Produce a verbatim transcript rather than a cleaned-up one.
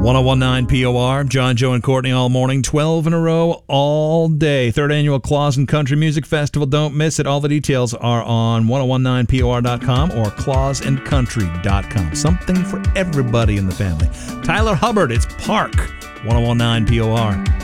ten nineteen P O R, John, Joe, and Courtney all morning, twelve in a row, all day. Third annual Claus and Country Music Festival. Don't miss it. All the details are on ten nineteen P O R dot com or claus and country dot com. Something for everybody in the family. Tyler Hubbard, it's Park, ten nineteen P O R.